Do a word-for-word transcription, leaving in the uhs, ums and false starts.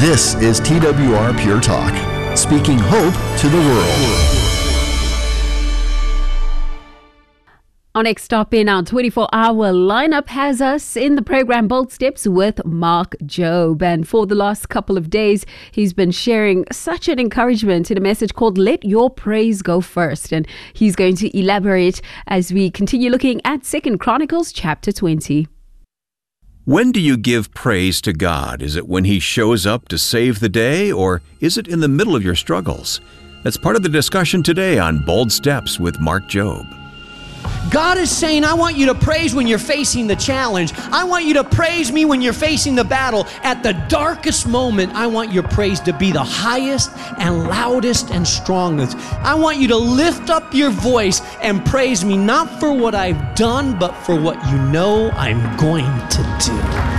This is T W R Pure Talk, speaking hope to the world. Our next stop in our twenty-four hour lineup has us in the program Bold Steps with Mark Jobe. And for the last couple of days, he's been sharing such an encouragement in a message called Let Your Praise Go First. And he's going to elaborate as we continue looking at Second Chronicles chapter twenty. When do you give praise to God? Is it when He shows up to save the day, or is it in the middle of your struggles? That's part of the discussion today on Bold Steps with Mark Jobe. God is saying, I want you to praise when you're facing the challenge. I want you to praise me when you're facing the battle. At the darkest moment, I want your praise to be the highest and loudest and strongest. I want you to lift up your voice and praise me, not for what I've done, but for what you know I'm going to do.